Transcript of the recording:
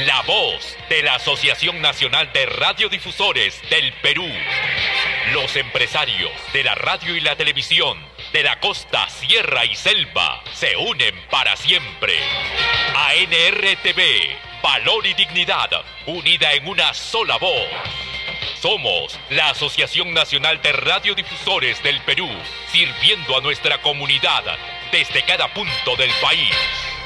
la voz de la Asociación Nacional de Radiodifusores del Perú. Los empresarios de la radio y la televisión de la costa, sierra y selva se unen para siempre. ANRTV, valor y dignidad, unida en una sola voz. Somos la Asociación Nacional de Radiodifusores del Perú, sirviendo a nuestra comunidad desde cada punto del país.